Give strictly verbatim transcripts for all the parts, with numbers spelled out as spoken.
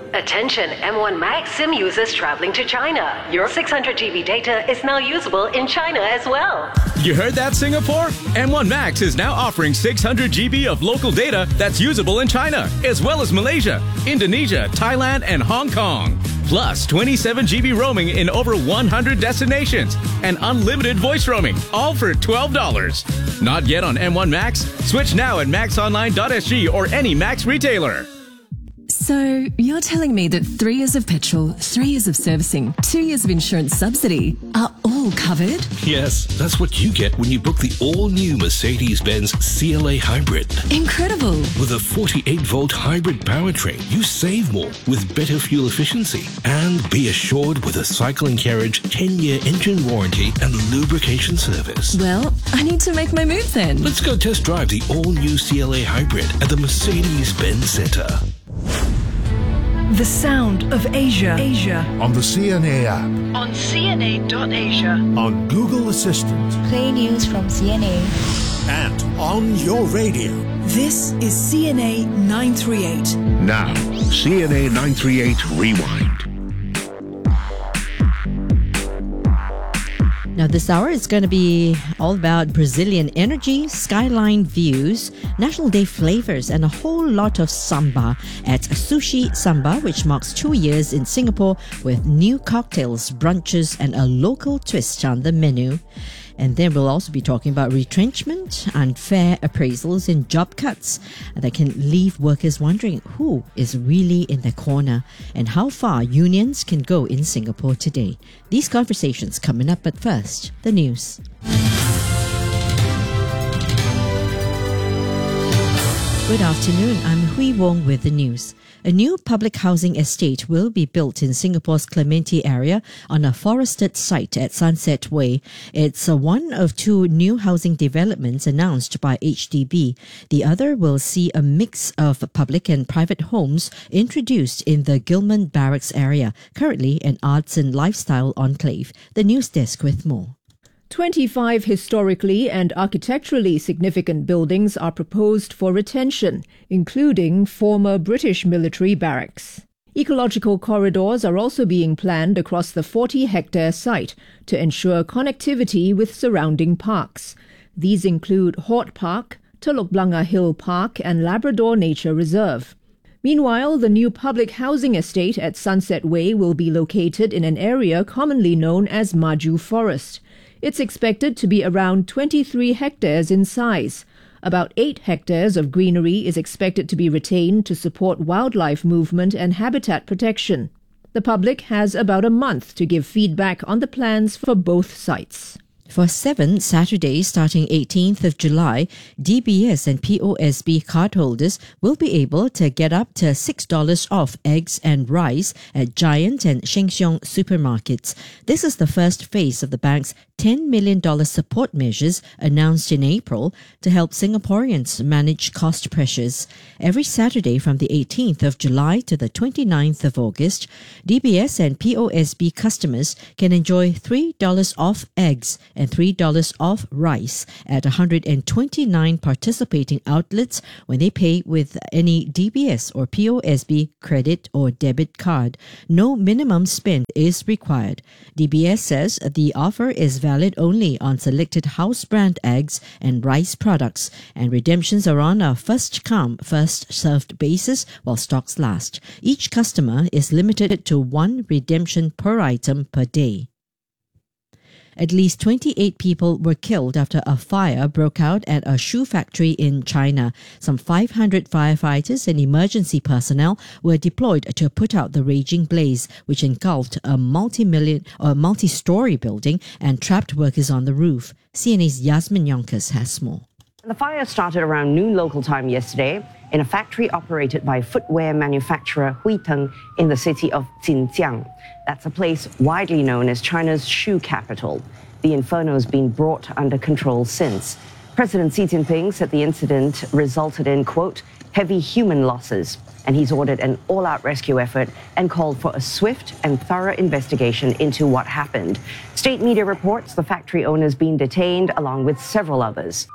Attention M one Max SIM users traveling to China. Your six hundred gigabyte data is now usable in China as well. You heard that, Singapore? M one Max is now offering six hundred gigabytes of local data that's usable in China, as well as Malaysia, Indonesia, Thailand, and Hong Kong. Plus twenty-seven gigabytes roaming in over one hundred destinations and unlimited voice roaming, all for twelve dollars. Not yet on M one Max? Switch now at max online dot s g or any Max retailer. So, you're telling me that three years of petrol, three years of servicing, two years of insurance subsidy are all covered? Yes, that's what you get when you book the all-new Mercedes-Benz C L A Hybrid. Incredible! With a forty-eight volt hybrid powertrain, you save more with better fuel efficiency. And be assured with a cycle and carriage ten year engine warranty and lubrication service. Well, I need to make my move then. Let's go test drive the all-new C L A Hybrid at the Mercedes-Benz Centre. The sound of Asia. Asia. On the C N A app. On C N A dot Asia. On Google Assistant. Play news from C N A. And on your radio. This is C N A nine thirty-eight. Now, C N A nine thirty-eight Rewind. Now, this hour is going to be all about Brazilian energy, skyline views, National Day flavors, and a whole lot of samba at Sushi Samba, which marks two years in Singapore with new cocktails, brunches, and a local twist on the menu. And then we'll also be talking about retrenchment, unfair appraisals, and job cuts that can leave workers wondering who is really in the corner and how far unions can go in Singapore today. These conversations coming up, but first, the news. Good afternoon, I'm Hui Wong with the news. A new public housing estate will be built in Singapore's Clementi area on a forested site at Sunset Way. It's uh, one of two new housing developments announced by H D B. The other will see a mix of public and private homes introduced in the Gillman Barracks area, currently an arts and lifestyle enclave. The news desk with more. twenty-five historically and architecturally significant buildings are proposed for retention, including former British military barracks. Ecological corridors are also being planned across the forty-hectare site to ensure connectivity with surrounding parks. These include Hort Park, Telok Blangah Hill Park and Labrador Nature Reserve. Meanwhile, the new public housing estate at Sunset Way will be located in an area commonly known as Maju Forest. It's expected to be around twenty-three hectares in size. About eight hectares of greenery is expected to be retained to support wildlife movement and habitat protection. The public has about a month to give feedback on the plans for both sites. For seven Saturdays starting eighteenth of July, D B S and P O S B cardholders will be able to get up to six dollars off eggs and rice at Giant and Sheng Siong supermarkets. This is the first phase of the bank's ten million dollars support measures announced in April to help Singaporeans manage cost pressures. Every Saturday from the eighteenth of July to the twenty-ninth of August, D B S and P O S B customers can enjoy three dollars off eggs and three dollars off rice at one hundred twenty-nine participating outlets when they pay with any D B S or P O S B credit or debit card. No minimum spend is required. D B S says the offer is valid only on selected house brand eggs and rice products, and redemptions are on a first-come, first-served basis while stocks last. Each customer is limited to one redemption per item per day. At least twenty-eight people were killed after a fire broke out at a shoe factory in China. Some five hundred firefighters and emergency personnel were deployed to put out the raging blaze, which engulfed a multi-million or multi-story building and trapped workers on the roof. C N A's Yasmin Yonkers has more. The fire started around noon local time yesterday in a factory operated by footwear manufacturer Huiteng in the city of Jinjiang. That's a place widely known as China's shoe capital. The inferno has been brought under control since. President Xi Jinping said the incident resulted in, quote, heavy human losses, and he's ordered an all-out rescue effort and called for a swift and thorough investigation into what happened. State media reports the factory owner's been detained along with several others.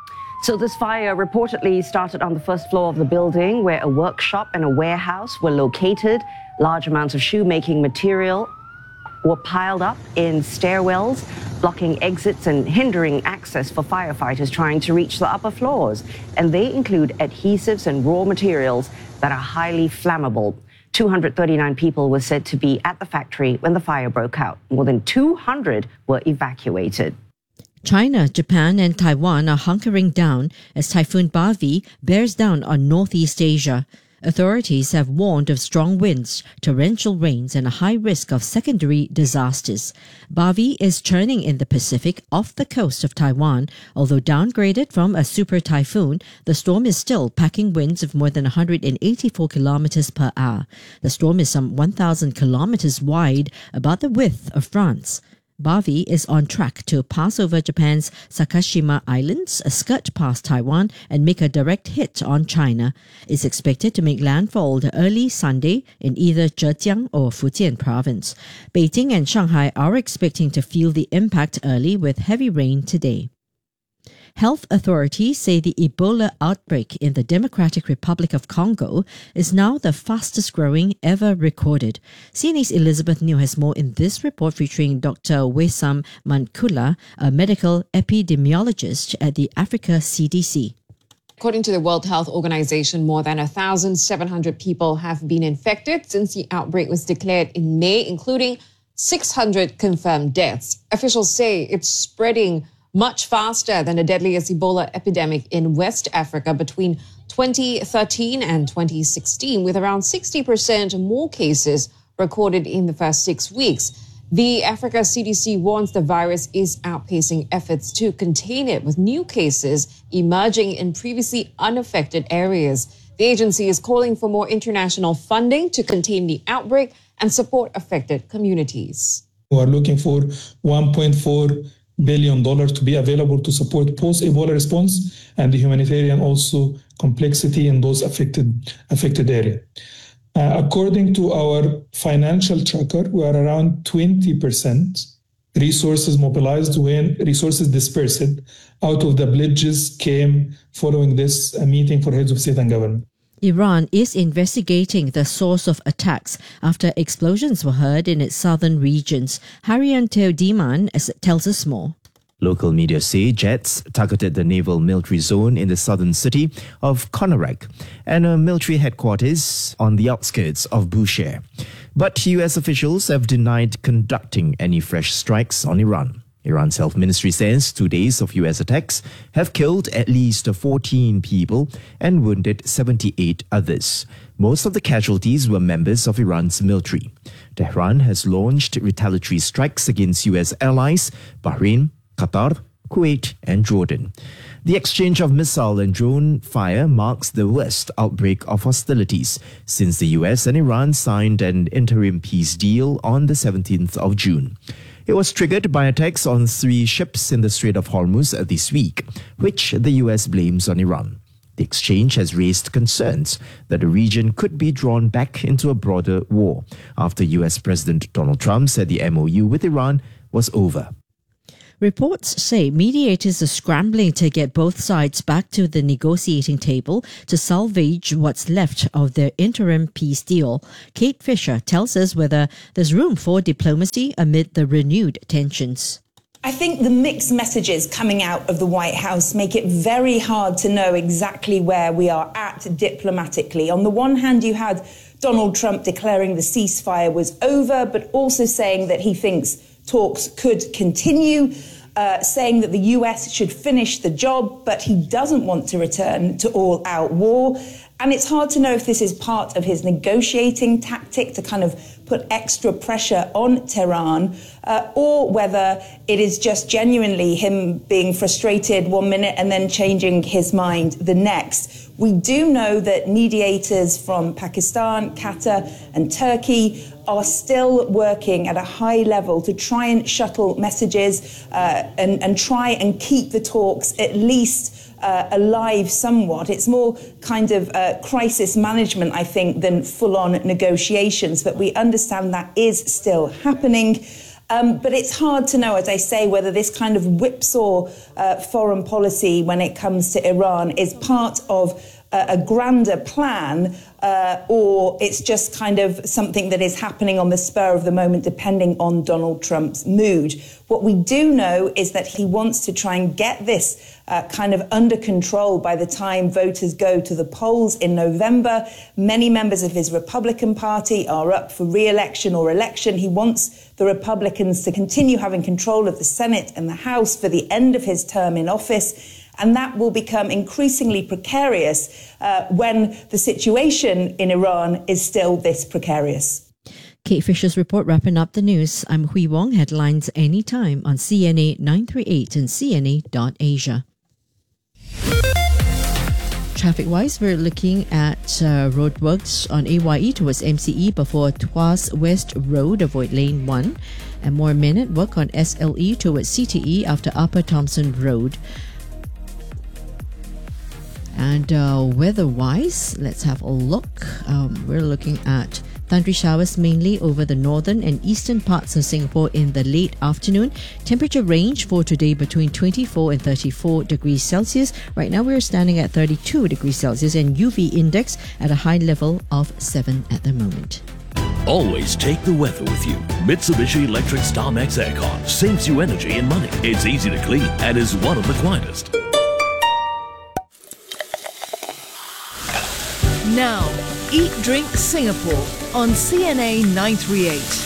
So this fire reportedly started on the first floor of the building where a workshop and a warehouse were located. Large amounts of shoemaking material were piled up in stairwells, blocking exits and hindering access for firefighters trying to reach the upper floors. And they include adhesives and raw materials that are highly flammable. two hundred thirty-nine people were said to be at the factory when the fire broke out. More than two hundred were evacuated. China, Japan and Taiwan are hunkering down as Typhoon Bavi bears down on Northeast Asia. Authorities have warned of strong winds, torrential rains and a high risk of secondary disasters. Bavi is churning in the Pacific off the coast of Taiwan. Although downgraded from a super typhoon, the storm is still packing winds of more than one hundred eighty-four kilometers per hour. The storm is some one thousand kilometers wide, about the width of France. Bavi is on track to pass over Japan's Sakashima Islands, skirt past Taiwan, and make a direct hit on China. It's expected to make landfall early Sunday in either Zhejiang or Fujian province. Beijing and Shanghai are expecting to feel the impact early with heavy rain today. Health authorities say the Ebola outbreak in the Democratic Republic of Congo is now the fastest growing ever recorded. C N A's Elizabeth New has more in this report featuring Doctor Wesam Mankula, a medical epidemiologist at the Africa C D C. According to the World Health Organization, more than one thousand seven hundred people have been infected since the outbreak was declared in May, including six hundred confirmed deaths. Officials say it's spreading much faster than the deadliest Ebola epidemic in West Africa between twenty thirteen and twenty sixteen, with around sixty percent more cases recorded in the first six weeks. The Africa C D C warns the virus is outpacing efforts to contain it, with new cases emerging in previously unaffected areas. The agency is calling for more international funding to contain the outbreak and support affected communities. We are looking for one point four billion dollars to be available to support post-Ebola response and the humanitarian also complexity in those affected affected area. Uh, according to our financial tracker, we are around twenty percent resources mobilized when resources dispersed out of the pledges came following this uh, meeting for heads of state and government. Iran is investigating the source of attacks after explosions were heard in its southern regions. Haryanto Diman tells us more. Local media say jets targeted the naval military zone in the southern city of Konarak and a military headquarters on the outskirts of Bushehr. But U S officials have denied conducting any fresh strikes on Iran. Iran's health ministry says two days of U S attacks have killed at least fourteen people and wounded seventy-eight others. Most of the casualties were members of Iran's military. Tehran has launched retaliatory strikes against U S allies, Bahrain, Qatar, Kuwait and Jordan. The exchange of missile and drone fire marks the worst outbreak of hostilities since the U S and Iran signed an interim peace deal on the seventeenth of June. It was triggered by attacks on three ships in the Strait of Hormuz this week, which the U S blames on Iran. The exchange has raised concerns that the region could be drawn back into a broader war after U S President Donald Trump said the M O U with Iran was over. Reports say mediators are scrambling to get both sides back to the negotiating table to salvage what's left of their interim peace deal. Kate Fisher tells us whether there's room for diplomacy amid the renewed tensions. I think the mixed messages coming out of the White House make it very hard to know exactly where we are at diplomatically. On the one hand, you had Donald Trump declaring the ceasefire was over, but also saying that he thinks talks could continue, uh, saying that the U S should finish the job, but he doesn't want to return to all-out war. And it's hard to know if this is part of his negotiating tactic to kind of put extra pressure on Tehran, uh, or whether it is just genuinely him being frustrated one minute and then changing his mind the next. We do know that mediators from Pakistan, Qatar and Turkey are still working at a high level to try and shuttle messages uh, and, and try and keep the talks at least Uh, alive somewhat. It's more kind of uh, crisis management, I think, than full-on negotiations, but we understand that is still happening. Um, but it's hard to know, as I say, whether this kind of whipsaw uh, foreign policy when it comes to Iran is part of uh, a grander plan uh, or it's just kind of something that is happening on the spur of the moment, depending on Donald Trump's mood. What we do know is that he wants to try and get this uh, kind of under control by the time voters go to the polls in November. Many members of his Republican Party are up for re-election or election. He wants the Republicans to continue having control of the Senate and the House for the end of his term in office. And that will become increasingly precarious uh, when the situation in Iran is still this precarious. Kate Fisher's report wrapping up the news. I'm Hui Wong. Headlines anytime on C N A nine thirty-eight and C N A dot Asia. Traffic-wise, we're looking at uh, roadworks on A Y E towards M C E before Tuas West Road, avoid lane one. And more minute work on S L E towards C T E after Upper Thompson Road. And uh, weather-wise, let's have a look. Um, we're looking at thundery showers mainly over the northern and eastern parts of Singapore in the late afternoon. Temperature range for today between twenty-four and thirty-four degrees Celsius. Right now we're standing at thirty-two degrees Celsius and U V index at a high level of seven at the moment. Always take the weather with you. Mitsubishi Electric StarMax Aircon saves you energy and money. It's easy to clean and is one of the quietest. Now, Eat Drink Singapore on C N A nine thirty-eight.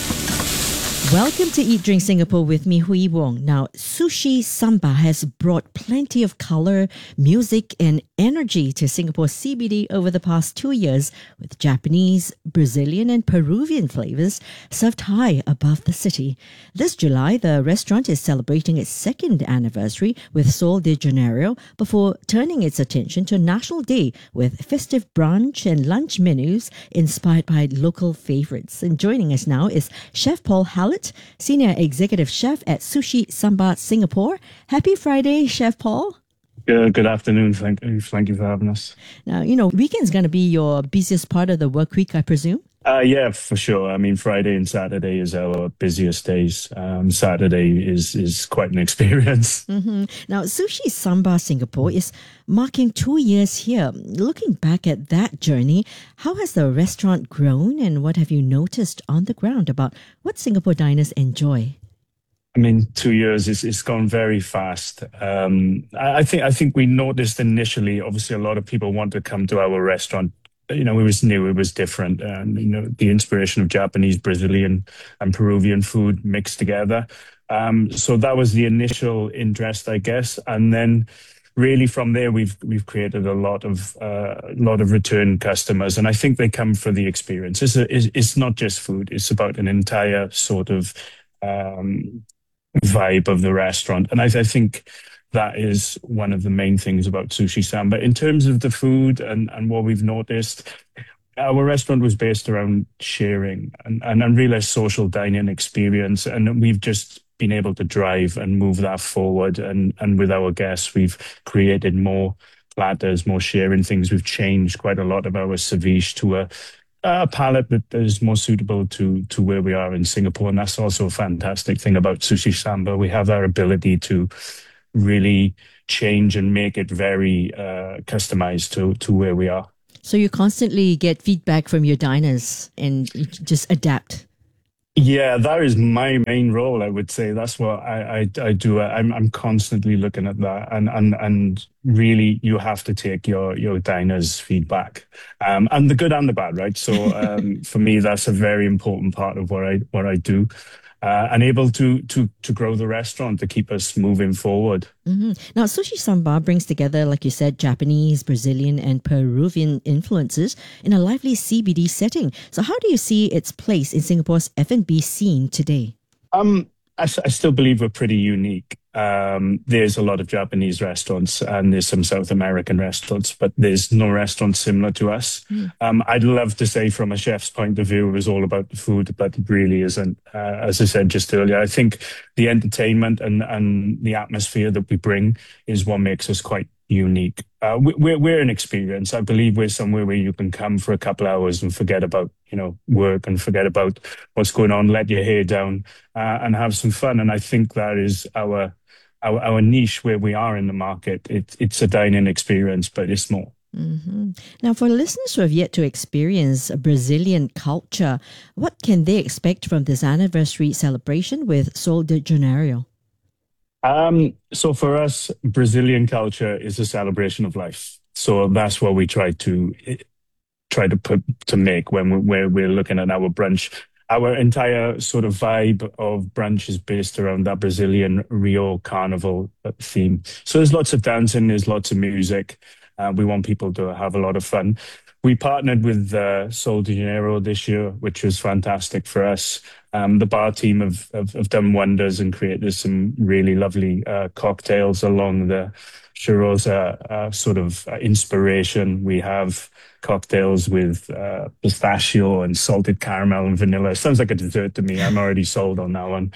Welcome to Eat Drink Singapore with me, Hui Wong. Now, Sushi Samba has brought plenty of colour, music and energy to Singapore's C B D over the past two years with Japanese, Brazilian and Peruvian flavours served high above the city. This July, the restaurant is celebrating its second anniversary with Sol de Janeiro before turning its attention to National Day with festive brunch and lunch menus inspired by local favourites. And joining us now is Chef Paul Hallett, Senior Executive Chef at Sushi Samba Singapore. Happy Friday, Chef Paul. Uh, good afternoon. Thank you. Thank you for having us. Now, you know, weekend's going to be your busiest part of the work week, I presume? Uh, yeah, for sure. I mean, Friday and Saturday is our busiest days. Um, Saturday is, is quite an experience. Mm-hmm. Now, Sushi Samba Singapore is marking two years here. Looking back at that journey, how has the restaurant grown and what have you noticed on the ground about what Singapore diners enjoy? I mean, two years is it's gone very fast. Um, I, I think I think we noticed initially. Obviously, a lot of people want to come to our restaurant. You know, it was new, it was different, and you know, the inspiration of Japanese, Brazilian, and Peruvian food mixed together. Um, so that was the initial interest, I guess, and then really from there we've we've created a lot of uh, lot of return customers, and I think they come for the experience. It's a, it's, it's not just food; it's about an entire sort of um, vibe of the restaurant. And I, I think that is one of the main things about Sushi Samba. In terms of the food and, and what we've noticed, our restaurant was based around sharing and, and, and really a social dining experience. And we've just been able to drive and move that forward. And, and with our guests, we've created more platters, more sharing things. We've changed quite a lot of our ceviche to a a palette that is more suitable to to where we are in Singapore. And that's also a fantastic thing about Sushi Samba. We have our ability to really change and make it very uh, customized to, to where we are. So you constantly get feedback from your diners and you just adapt. Yeah, that is my main role, I would say. That's what I, I, I do. I'm I'm constantly looking at that. And and, and really, you have to take your, your diners' feedback. Um, and the good and the bad, right? So um, for me, that's a very important part of what I what I do. Uh, and able to, to, to grow the restaurant, to keep us moving forward. Mm-hmm. Now, Sushi Samba brings together, like you said, Japanese, Brazilian and Peruvian influences in a lively C B D setting. So how do you see its place in Singapore's F and B scene today? Um, I, I still believe we're pretty unique. Um, there's a lot of Japanese restaurants and there's some South American restaurants, but there's no restaurant similar to us. Mm. Um, I'd love to say from a chef's point of view, it was all about the food, but it really isn't. Uh, as I said just earlier, I think the entertainment and, and the atmosphere that we bring is what makes us quite unique. Uh, we, we're we're an experience. I believe we're somewhere where you can come for a couple hours and forget about you know work and forget about what's going on. Let your hair down uh, and have some fun. And I think that is our our our niche where we are in the market. It, it's a dining experience, but it's more. Mm-hmm. Now, for listeners who have yet to experience Brazilian culture, what can they expect from this anniversary celebration with Sol de Janeiro? Um, so for us, Brazilian culture is a celebration of life. So that's what we try to try to put to make when we're, where we're looking at our brunch. Our entire sort of vibe of brunch is based around that Brazilian Rio Carnival theme. So there's lots of dancing, there's lots of music. Uh, we want people to have a lot of fun. We partnered with uh, Sol de Janeiro this year, which was fantastic for us. Um, the bar team have, have, have done wonders and created some really lovely uh, cocktails along the Cheirosa uh, sort of uh, inspiration. We have cocktails with uh, pistachio and salted caramel and vanilla. It sounds like a dessert to me. I'm already sold on that one.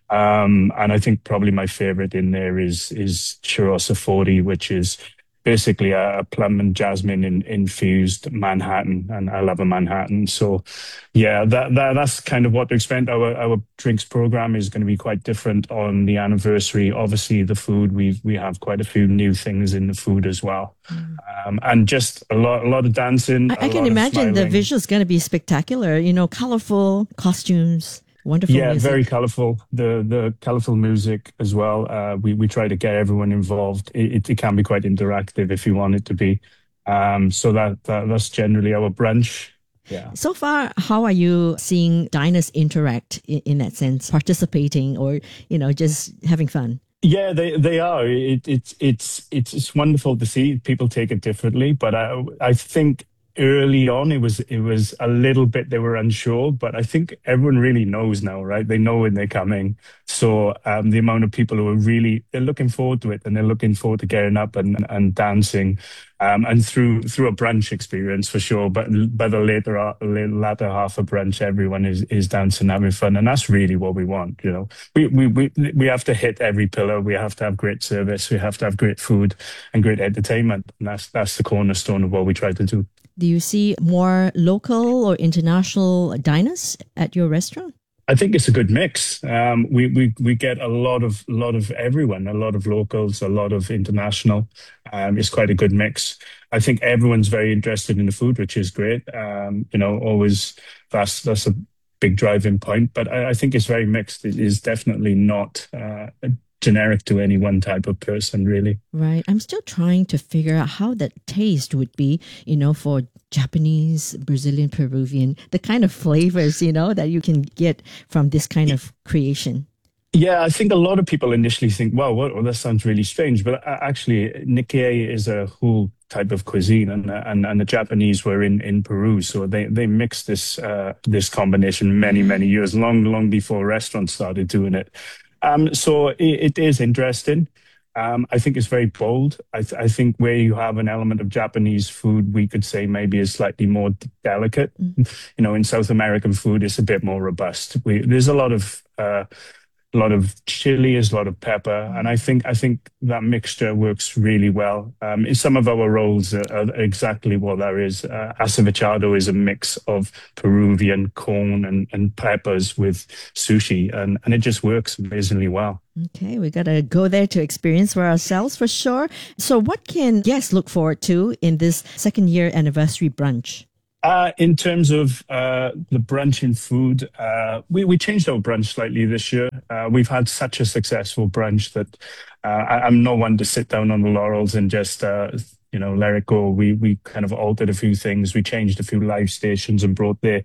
Um, and I think probably my favorite in there is is Cheirosa forty, which is basically a, a plum and jasmine in, infused Manhattan, and I love a Manhattan. So, yeah, that, that that's kind of what to expect. Our our drinks program is going to be quite different on the anniversary. Obviously, the food we we have quite a few new things in the food as well, mm. um, and just a lot a lot of dancing. I, I can imagine the visuals going to be spectacular. You know, colorful costumes. Wonderful yeah, music. Very colorful. The the colorful music as well. Uh, we we try to get everyone involved. It, it, it can be quite interactive if you want it to be. Um, so that, that that's generally our brunch. Yeah. So far, how are you seeing diners interact in, in that sense, participating or you know just having fun? Yeah, they they are. It, it it's it's it's wonderful to see people take it differently, but I I think. Early on, it was it was a little bit they were unsure, but I think everyone really knows now, right? They know when they're coming. So um, the amount of people who are really they're looking forward to it, and they're looking forward to getting up and and dancing, um, and through through a brunch experience for sure. But by the later latter half of brunch, everyone is is dancing, having fun, and that's really what we want. You know, we we we we have to hit every pillar. We have to have great service. We have to have great food and great entertainment, and that's that's the cornerstone of what we try to do. Do you see more local or international diners at your restaurant? I think it's a good mix. Um, we, we we get a lot of lot of everyone, a lot of locals, a lot of international. Um, it's quite a good mix. I think everyone's very interested in the food, which is great. Um, you know, always that's that's a big driving point. But I, I think it's very mixed. It is definitely not uh, generic to any one type of person, really. Right. I'm still trying to figure out how that taste would be, you know, for Japanese, Brazilian, Peruvian, the kind of flavors, you know, that you can get from this kind of creation. Yeah, I think a lot of people initially think, wow, well, that sounds really strange. But actually, Nikkei is a whole type of cuisine, and and, and the Japanese were in, in Peru. So they, they mixed this uh, this combination many, many years, long, long before restaurants started doing it. Um, so it, it is interesting. Um, I think it's very bold. I, th- I think where you have an element of Japanese food, we could say maybe is slightly more delicate. Mm-hmm. You know, in South American food, it's a bit more robust. We, there's a lot of uh, a lot of chili, there's a lot of pepper, and I think I think that mixture works really well. Um, in some of our rolls are, are exactly what that is. Uh, acevichado is a mix of Peruvian corn and, and peppers with sushi, and, and it just works amazingly well. Okay, we got to go there to experience for ourselves for sure. So what can guests look forward to in this second year anniversary brunch? Uh, in terms of uh, the brunch and food, uh, we, we changed our brunch slightly this year. Uh, we've had such a successful brunch that uh, I, I'm no one to sit down on the laurels and just, uh, you know, let it go. We we kind of altered a few things. We changed a few live stations and brought there.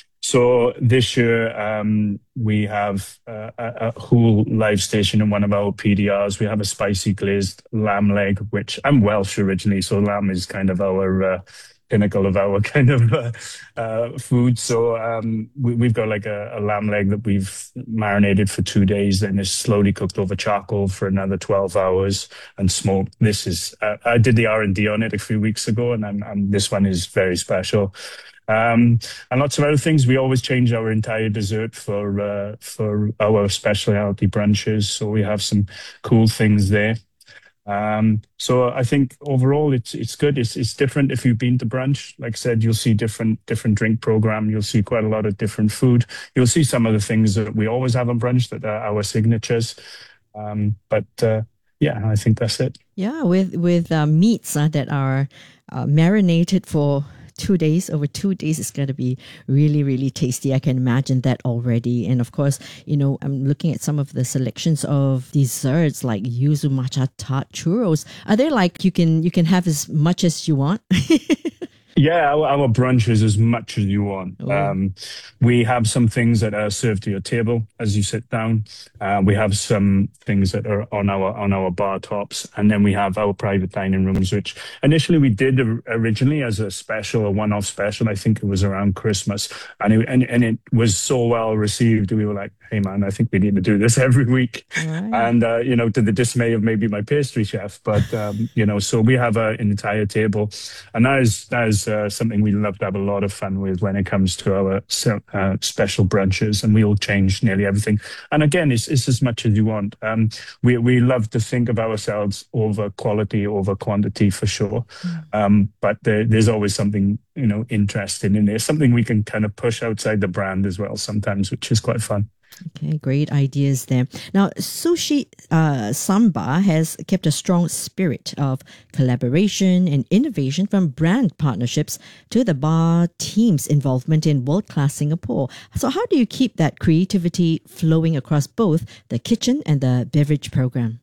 So this year um, we have uh, a, a whole live station in one of our P D Rs. We have a spicy glazed lamb leg, which I'm Welsh originally, so lamb is kind of our uh, pinnacle of our kind of uh, uh, food. So um, we, we've got like a, a lamb leg that we've marinated for two days, then is slowly cooked over charcoal for another twelve hours and smoked. This is uh, I did the R and D on it a few weeks ago, and I'm, I'm, this one is very special. Um, and lots of other things. We always change our entire dessert for uh, for our specialty brunches, so we have some cool things there. Um, so I think overall it's it's good. It's it's different. If you've been to brunch, like I said, you'll see different different drink program. You'll see quite a lot of different food. You'll see some of the things that we always have on brunch that are our signatures. Um, but uh, yeah, I think that's it. Yeah, with with uh, meats uh, that are uh, marinated for two days, over two days, it's going to be really, really tasty. I can imagine that already. And of course, you know, I'm looking at some of the selections of desserts like yuzu matcha tart churros. Are they like you can you can have as much as you want? Yeah, our, our brunch is as much as you want. Um, we have some things that are served to your table as you sit down. Uh, we have some things that are on our on our bar tops, and then we have our private dining rooms, which initially we did originally as a special, a one-off special. I think it was around Christmas, and it, and, and it was so well received. We were like, "Hey, man, I think we need to do this every week." Right. And uh, you know, to the dismay of maybe my pastry chef, but um, you know, so we have a, an entire table, and that is that is. Uh, something we love to have a lot of fun with when it comes to our uh, special brunches, and we'll change nearly everything. And again, it's, it's as much as you want. Um, we we love to think of ourselves over quality, over quantity for sure. Mm. Um, but there, there's always something, you know, interesting in there, something we can kind of push outside the brand as well sometimes, which is quite fun. Okay, great ideas there. Now, Sushi uh, Samba has kept a strong spirit of collaboration and innovation, from brand partnerships to the bar team's involvement in world-class Singapore. So how do you keep that creativity flowing across both the kitchen and the beverage program?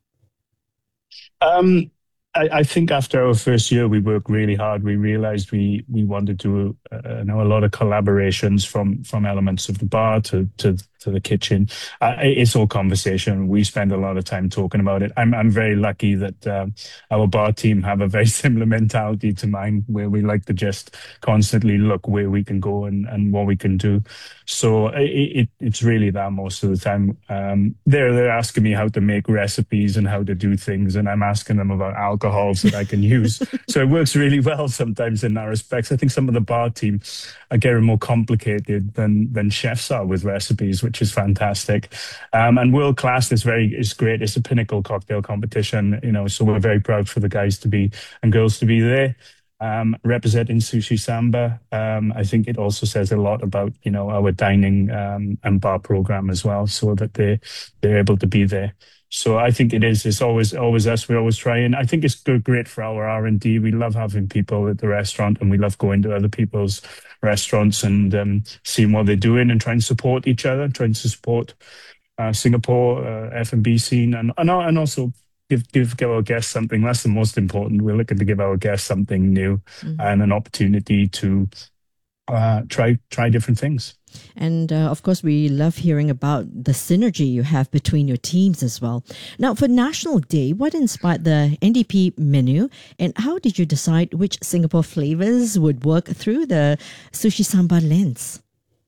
Um, I, I think after our first year, we worked really hard. We realized we we wanted to uh, know a lot of collaborations from from elements of the bar to to to the kitchen. Uh, it's all conversation. We spend a lot of time talking about it. I'm I'm very lucky that um, our bar team have a very similar mentality to mine, where we like to just constantly look where we can go and, and what we can do. So it, it it's really that most of the time. Um, they're they're asking me how to make recipes and how to do things, and I'm asking them about alcohols that I can use. So it works really well sometimes in that respect. I think some of the bar team are getting more complicated than than chefs are with recipes, which is fantastic. Um, and world class is very is great. It's a pinnacle cocktail competition, you know. So we're very proud for the guys to be and girls to be there. Um, representing Sushi Samba. Um, I think it also says a lot about, you know, our dining um, and bar program as well, so that they they're able to be there. So I think it is. It's always always us. We're always trying. I think it's good, great for our R and D. We love having people at the restaurant, and we love going to other people's restaurants and um, seeing what they're doing and trying to support each other, trying to support uh, Singapore uh, F and B scene, and and, and also. Give, give give our guests something. That's the most important. We're looking to give our guests something new mm-hmm. and an opportunity to uh, try try different things. And uh, of course, we love hearing about the synergy you have between your teams as well. Now, for National Day, what inspired the N D P menu, and how did you decide which Singapore flavors would work through the Sushi Samba lens?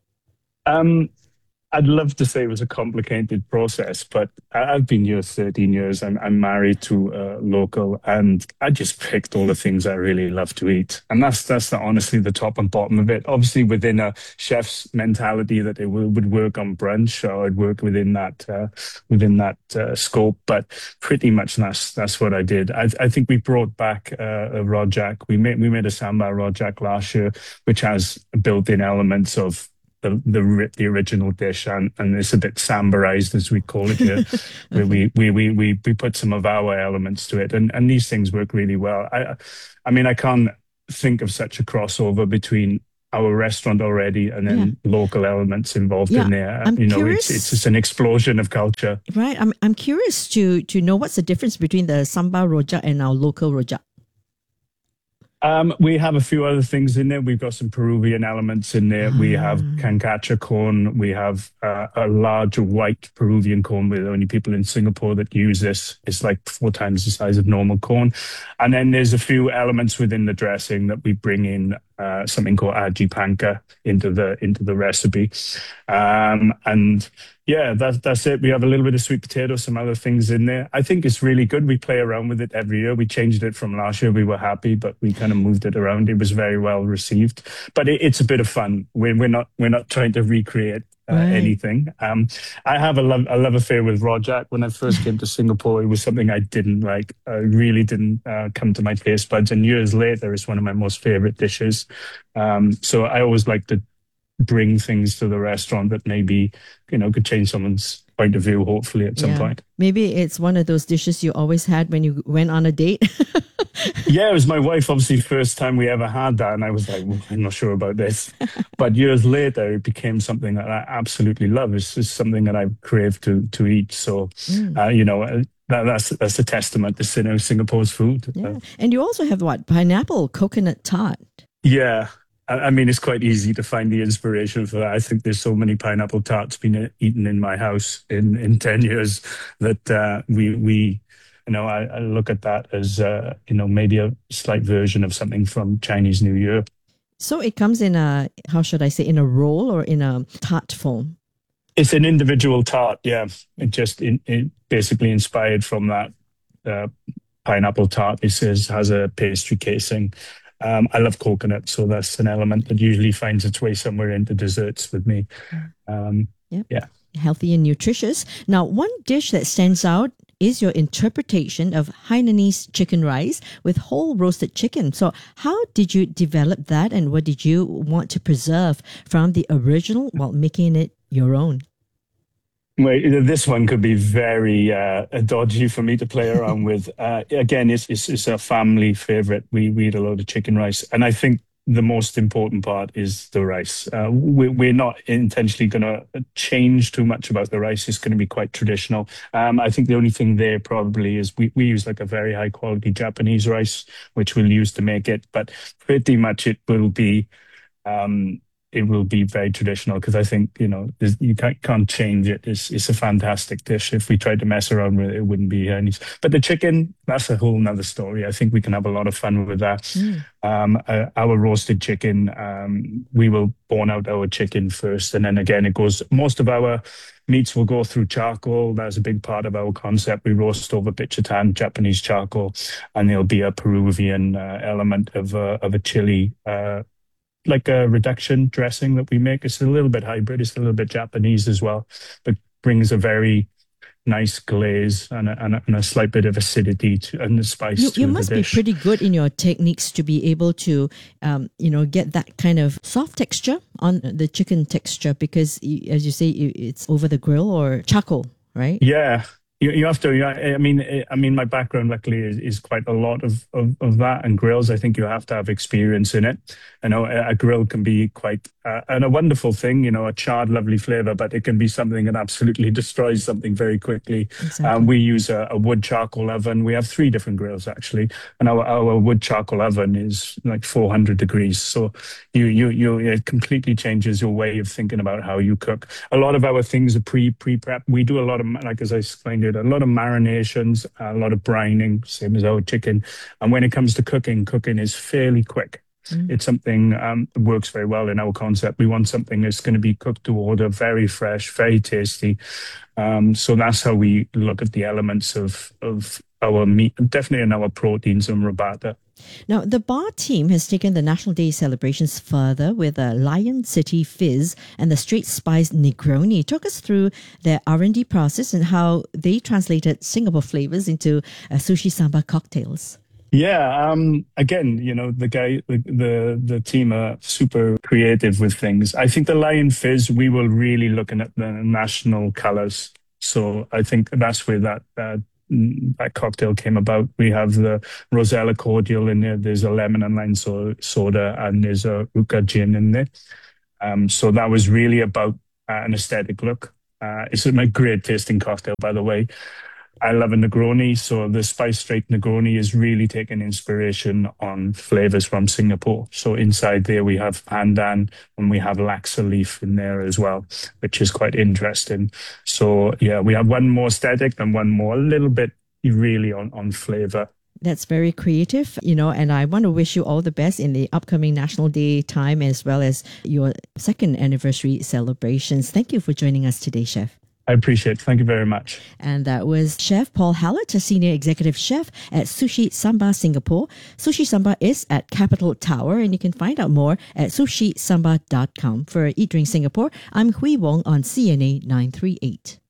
Um. I'd love to say it was a complicated process, but I've been here thirteen years. I'm, I'm married to a local, and I just picked all the things I really love to eat. And that's that's the, honestly the top and bottom of it. Obviously, within a chef's mentality that they will, would work on brunch, or I'd work within that uh, within that uh, scope. But pretty much that's that's what I did. I, I think we brought back uh, a Rojak. We made we made a Samba Rojak last year, which has built-in elements of The, the the original dish, and, and it's a bit sambarized, as we call it here, where we, we, we, we, we put some of our elements to it, and, and these things work really well. I I mean, I can't think of such a crossover between our restaurant already and then yeah. local elements involved yeah, in there. I'm you know, curious, it's, it's just an explosion of culture. Right. I'm I'm curious to to know what's the difference between the Samba Rojak and our local Rojak. Um, we have a few other things in there. We've got some Peruvian elements in there. Ah. We have cancacha corn. We have uh, a large white Peruvian corn. We're the only people in Singapore that use this. It's like four times the size of normal corn. And then there's a few elements within the dressing that we bring in, uh, something called aji panca into the into the recipe. Um, and yeah, that's that's it. We have a little bit of sweet potato, some other things in there. I think it's really good. We play around with it every year. We changed it from last year. We were happy, but we kind of moved it around. It was very well received. But it, it's a bit of fun. We're we're not we're not trying to recreate uh, right. anything. Um, I have a love, a love affair with rojak. When I first came to Singapore, it was something I didn't like. I really didn't uh, come to my taste buds. And years later, it's one of my most favorite dishes. Um, so I always like to bring things to the restaurant that maybe, you know, could change someone's point of view, hopefully, at some yeah. point. Maybe it's one of those dishes you always had when you went on a date. Yeah, it was my wife, obviously, first time we ever had that. And I was like, well, I'm not sure about this. But years later, it became something that I absolutely love. It's just something that I crave to to eat. So, mm. uh, you know, that, that's that's a testament to, you know, Singapore's food. Yeah. Uh, and you also have what? Pineapple coconut tart. Yeah. I mean, it's quite easy to find the inspiration for that. I think there's so many pineapple tarts been eaten in my house in, in ten years that uh, we, we, you know, I, I look at that as, uh, you know, maybe a slight version of something from Chinese New Year. So it comes in a, how should I say, in a roll or in a tart form? It's an individual tart, yeah. It just in, it basically inspired from that uh, pineapple tart. It says has a pastry casing. Um, I love coconut, so that's an element that usually finds its way somewhere into desserts with me. Um, yep. Yeah. Healthy and nutritious. Now, one dish that stands out is your interpretation of Hainanese chicken rice with whole roasted chicken. So how did you develop that, and what did you want to preserve from the original while making it your own? Well, this one could be very uh, dodgy for me to play around with. Uh, again, it's, it's it's a family favorite. We we eat a lot of chicken rice, and I think the most important part is the rice. Uh, we, we're not intentionally going to change too much about the rice. It's going to be quite traditional. Um, I think the only thing there probably is we, we use like a very high quality Japanese rice, which we'll use to make it. But pretty much it will be. Um, It will be very traditional because I think, you know, you can't, can't change it. It's, it's a fantastic dish. If we tried to mess around with it, it wouldn't be any. But the chicken, that's a whole nother story. I think we can have a lot of fun with that. Mm. Um, uh, our roasted chicken, um, we will bone out our chicken first. And then again, it goes, most of our meats will go through charcoal. That's a big part of our concept. We roast over Bichitan, Japanese charcoal, and there'll be a Peruvian uh, element of, uh, of a chili, uh, like a reduction dressing that we make. It's a little bit hybrid. It's a little bit Japanese as well, but brings a very nice glaze and a, and a, and a slight bit of acidity to, and the spice you, to you the must dish. be pretty good in your techniques to be able to, um, you know, get that kind of soft texture on the chicken texture because, as you say, it's over the grill or charcoal, right? Yeah. You, you have to. I mean, I mean, my background luckily is, is quite a lot of, of, of that and grills. I think you have to have experience in it. You know, a, a grill can be quite uh, and a wonderful thing. You know, a charred, lovely flavor, but it can be something that absolutely destroys something very quickly. Exactly. Um, we use a, a wood charcoal oven. We have three different grills actually, and our, our wood charcoal oven is like four hundred degrees. So you you you it completely changes your way of thinking about how you cook. A lot of our things are pre pre prep. We do a lot of, like as I explained it, a lot of marinations, a lot of brining, same as our chicken. And when it comes to cooking, cooking is fairly quick. Mm. It's something um, that works very well in our concept. We want something that's going to be cooked to order, very fresh, very tasty. Um, so that's how we look at the elements of, of our meat, definitely in our proteins and robata. Now, the bar team has taken the National Day celebrations further with a Lion City Fizz and the Straight Spice Negroni. Talk us through their R and D process and how they translated Singapore flavors into uh, sushi samba cocktails. Yeah, um, again, you know, the guy, the, the the team are super creative with things. I think the Lion Fizz, we were really looking at the national colours. So I think that's where that uh, that cocktail came about. We have the Rosella cordial in there. There's a lemon and lime so- soda, and there's a Ruka gin in there. Um, so that was really about uh, an aesthetic look. Uh, it's a great tasting cocktail, by the way. I love a Negroni, so the Spice Straight Negroni is really taking inspiration on flavors from Singapore. So inside there we have pandan and we have Laksa leaf in there as well, which is quite interesting. So yeah, we have one more aesthetic and one more a little bit really on, on flavor. That's very creative, you know, and I want to wish you all the best in the upcoming National Day time as well as your second anniversary celebrations. Thank you for joining us today, Chef. I appreciate it. Thank you very much. And that was Chef Paul Hallett, a Senior Executive Chef at Sushi Samba Singapore. Sushi Samba is at Capital Tower, and you can find out more at sushi samba dot com. For Eat Drink Singapore, I'm Hui Wong on C N A nine three eight.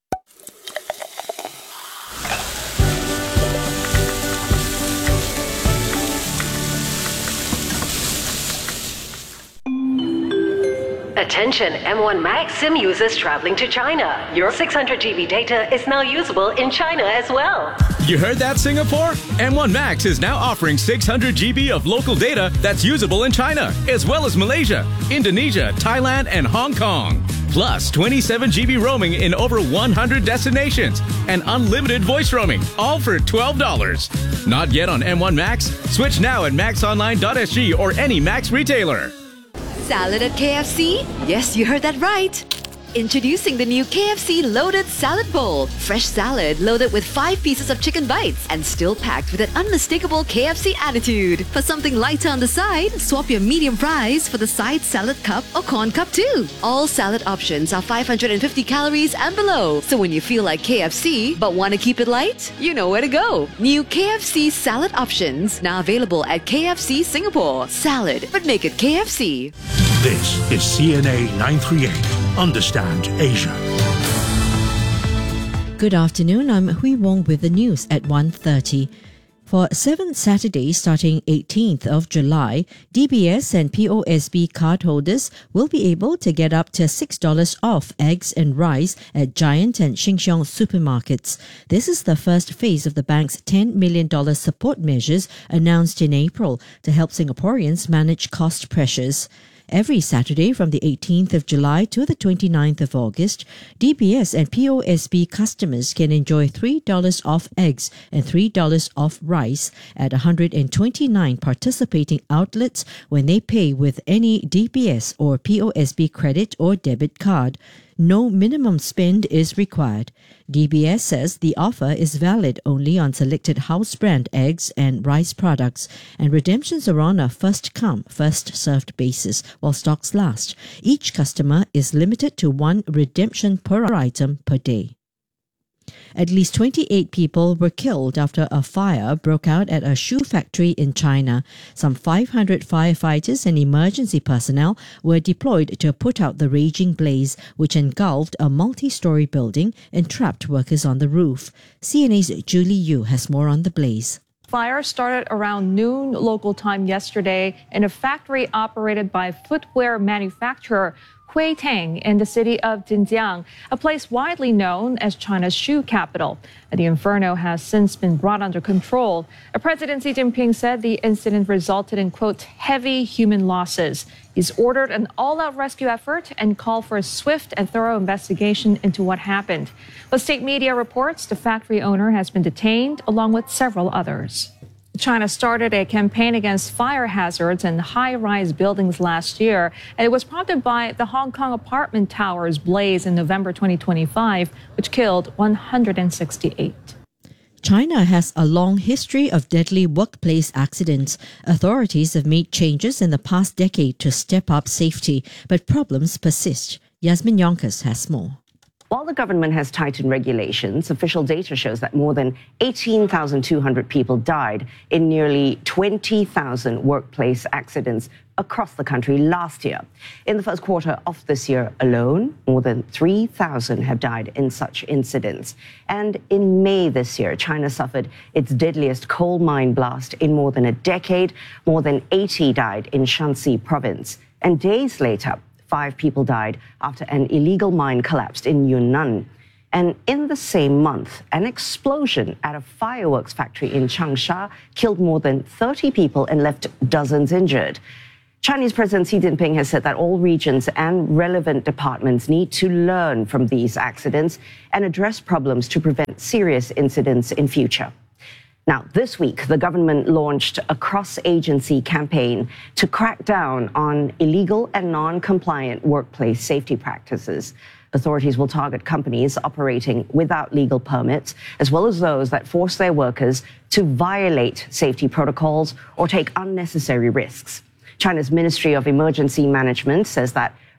Attention M one Max SIM users traveling to China. Your six hundred G B data is now usable in China as well. You heard that, Singapore? M one Max is now offering six hundred G B of local data that's usable in China, as well as Malaysia, Indonesia, Thailand, and Hong Kong. Plus twenty-seven G B roaming in over one hundred destinations and unlimited voice roaming, all for twelve dollars. Not yet on M one Max? Switch now at max online dot s g or any Max retailer. Salad at K F C? Yes, you heard that right. Introducing the new K F C Loaded Salad Bowl. Fresh salad loaded with five pieces of chicken bites and still packed with an unmistakable K F C attitude. For something lighter on the side, swap your medium fries for the side salad cup or corn cup too. All salad options are five hundred fifty calories and below. So when you feel like K F C but want to keep it light, you know where to go. New K F C salad options now available at K F C Singapore. Salad, but make it K F C. This is C N A nine three eight. Understand Asia. Good afternoon, I'm Hui Wong with the news at one thirty. For seven Saturdays starting eighteenth of July, D B S and P O S B cardholders will be able to get up to six dollars off eggs and rice at Giant and Sheng Siong supermarkets. This is the first phase of the bank's ten million dollars support measures announced in April to help Singaporeans manage cost pressures. Every Saturday from the eighteenth of July to the twenty-ninth of August, D B S and P O S B customers can enjoy three dollars off eggs and three dollars off rice at one hundred twenty-nine participating outlets when they pay with any D B S or P O S B credit or debit card. No minimum spend is required. D B S says the offer is valid only on selected house brand eggs and rice products, and redemptions are on a first-come, first-served basis while stocks last. Each customer is limited to one redemption per item per day. At least twenty-eight people were killed after a fire broke out at a shoe factory in China. Some five hundred firefighters and emergency personnel were deployed to put out the raging blaze, which engulfed a multi-story building and trapped workers on the roof. C N A's Julie Yu has more on the blaze. Fire started around noon local time yesterday in a factory operated by footwear manufacturer Hui Tang in the city of Xinjiang, a place widely known as China's shoe capital. The inferno has since been brought under control. President Xi Jinping said the incident resulted in, quote, heavy human losses. He's ordered an all-out rescue effort and called for a swift and thorough investigation into what happened. But state media reports the factory owner has been detained along with several others. China started a campaign against fire hazards in high-rise buildings last year, and it was prompted by the Hong Kong apartment towers blaze in November twenty twenty-five, which killed one hundred sixty-eight. China has a long history of deadly workplace accidents. Authorities have made changes in the past decade to step up safety, but problems persist. Yasmin Yonkers has more. While the government has tightened regulations, official data shows that more than eighteen thousand two hundred people died in nearly twenty thousand workplace accidents across the country last year. In the first quarter of this year alone, more than three thousand have died in such incidents. And in May this year, China suffered its deadliest coal mine blast in more than a decade. More than eighty died in Shanxi province. And days later, five people died after an illegal mine collapsed in Yunnan. And in the same month, an explosion at a fireworks factory in Changsha killed more than thirty people and left dozens injured. Chinese President Xi Jinping has said that all regions and relevant departments need to learn from these accidents and address problems to prevent serious incidents in future. Now, this week, the government launched a cross-agency campaign to crack down on illegal and non-compliant workplace safety practices. Authorities will target companies operating without legal permits, as well as those that force their workers to violate safety protocols or take unnecessary risks. China's Ministry of Emergency Management says that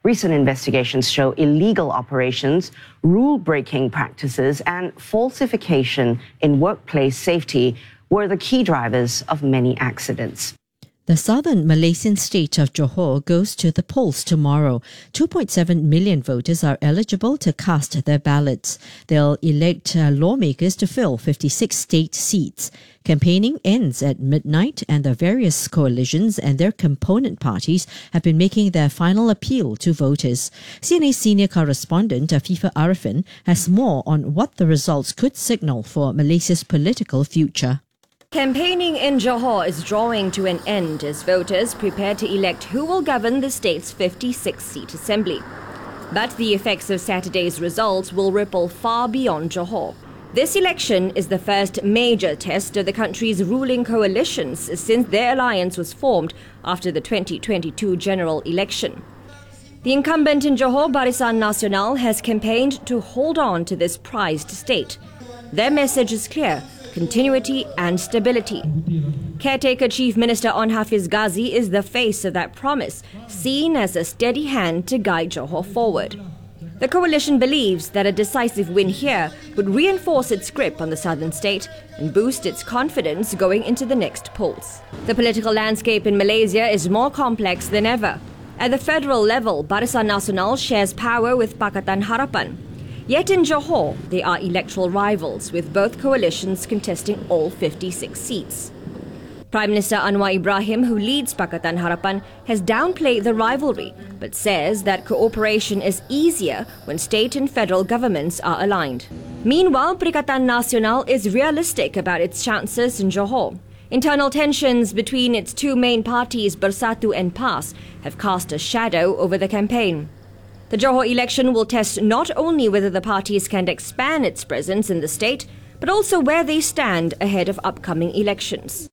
Recent investigations show illegal operations, rule-breaking practices, and falsification in workplace safety were the key drivers of many accidents. The southern Malaysian state of Johor goes to the polls tomorrow. two point seven million voters are eligible to cast their ballots. They'll elect uh, lawmakers to fill fifty-six state seats. Campaigning ends at midnight, and the various coalitions and their component parties have been making their final appeal to voters. C N A senior correspondent Afifa Arifin has more on what the results could signal for Malaysia's political future. Campaigning in Johor is drawing to an end as voters prepare to elect who will govern the state's fifty-six seat assembly. But the effects of Saturday's results will ripple far beyond Johor. This election is the first major test of the country's ruling coalitions since their alliance was formed after the twenty twenty-two general election. The incumbent in Johor, Barisan Nasional, has campaigned to hold on to this prized state. Their message is clear: continuity and stability. Caretaker Chief Minister Onn Hafiz Ghazi is the face of that promise, seen as a steady hand to guide Johor forward. The coalition believes that a decisive win here would reinforce its grip on the southern state and boost its confidence going into the next polls. The political landscape in Malaysia is more complex than ever. At the federal level, Barisan Nasional shares power with Pakatan Harapan. Yet in Johor, they are electoral rivals, with both coalitions contesting all fifty-six seats. Prime Minister Anwar Ibrahim, who leads Pakatan Harapan, has downplayed the rivalry, but says that cooperation is easier when state and federal governments are aligned. Meanwhile, Perikatan Nasional is realistic about its chances in Johor. Internal tensions between its two main parties, Bersatu and P A S, have cast a shadow over the campaign. The Johor election will test not only whether the parties can expand its presence in the state, but also where they stand ahead of upcoming elections.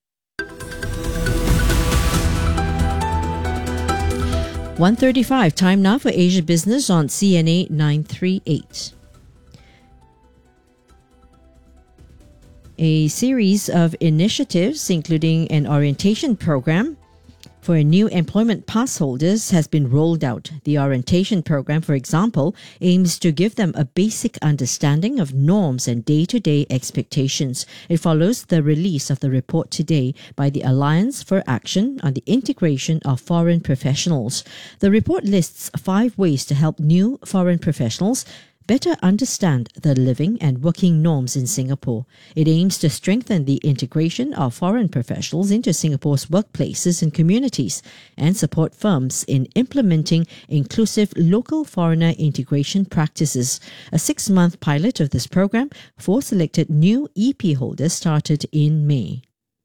one thirty-five, time now for Asia Business on C N A nine thirty-eight. A series of initiatives, including an orientation program for new employment pass holders, has been rolled out. The orientation program, for example, aims to give them a basic understanding of norms and day-to-day expectations. It follows the release of the report today by the Alliance for Action on the Integration of Foreign Professionals. The report lists five ways to help new foreign professionals better understand the living and working norms in Singapore. It aims to strengthen the integration of foreign professionals into Singapore's workplaces and communities and support firms in implementing inclusive local foreigner integration practices. A six-month pilot of this program for selected new E P holders started in May.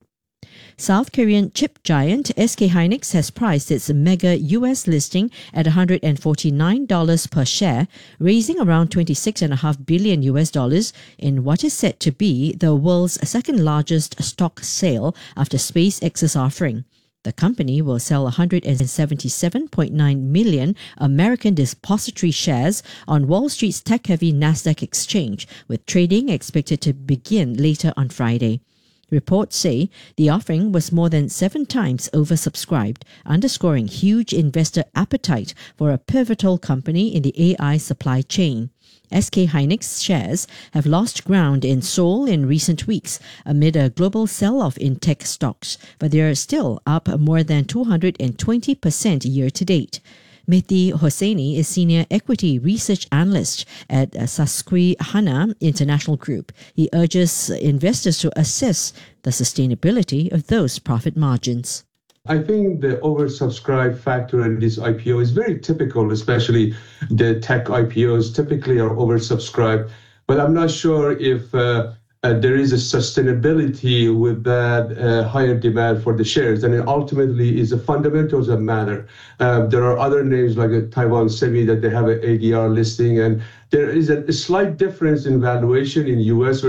South Korean chip giant S K Hynix has priced its mega U S listing at one hundred forty-nine dollars per share, raising around twenty-six point five billion U S dollars in what is said to be the world's second largest stock sale after SpaceX's offering. The company will sell one hundred seventy-seven point nine million American depository shares on Wall Street's tech-heavy Nasdaq exchange, with trading expected to begin later on Friday. Reports say the offering was more than seven times oversubscribed, underscoring huge investor appetite for a pivotal company in the A I supply chain. S K Hynix shares have lost ground in Seoul in recent weeks amid a global sell-off in tech stocks, but they are still up more than two hundred twenty percent year-to-date. Mehdi Hosseini is Senior Equity Research Analyst at Susquehanna International Group. He urges investors to assess the sustainability of those profit margins. I think the oversubscribed factor in this I P O is very typical, especially the tech I P Os typically are oversubscribed. But I'm not sure if uh, uh, there is a sustainability with that uh, higher demand for the shares. And it ultimately is the fundamentals that matter. Uh, there are other names like a Taiwan Semi that they have an A D R listing, and there is a, a slight difference in valuation in U S